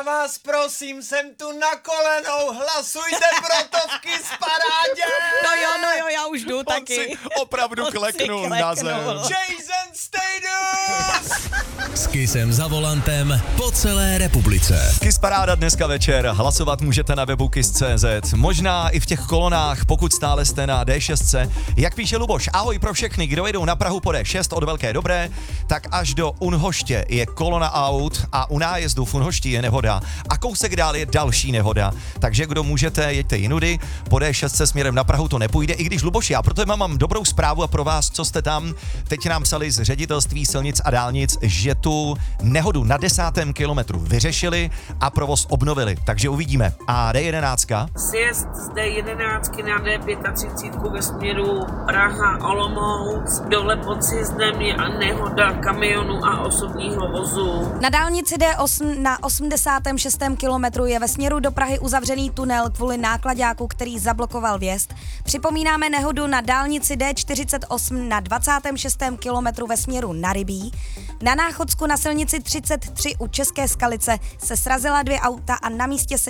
Já vás prosím, jsem tu na kolenou, hlasujte pro to v Kiss Parádě! No jo, já už jdu taky. Opravdu kleknul na zem. Jason Statham! S Kissem za volantem po celé republice. Kiss Paráda dneska večer, hlasovat můžete na webu kiss.cz, možná i v těch kolonách, pokud stále jste na D6. Jak píše Luboš, ahoj pro všechny, kdo jedou na Prahu po D6 od Velké Dobré, tak až do Unhoště je kolona aut a u nájezdu v Unhošti je nehoda a kousek dál je další nehoda. Takže kdo můžete, jeďte jinudy, po D6 směrem na Prahu to nepůjde, i když Luboš, já proto mám dobrou zprávu a pro vás, co jste tam, teď nám psali z Ředitelství silnic a dálnic, že tu nehodu na 10. kilometru vyřešili a provoz obnovili, takže uvidíme. A D11? Sjezd z D11 na D35 ve směru Praha-Olomouc, dole pod sjezdem je nehoda kamionu a osobního vozu. Na dálnici D8 na 86. kilometru je ve směru do Prahy uzavřený tunel kvůli náklaďáku, který zablokoval vjezd. Připomínáme nehodu na dálnici D48 na 26. kilometru ve směru na Rybí. Na Náchodsku na silnici 33 u České Skalice se srazila 2 auta a na místě se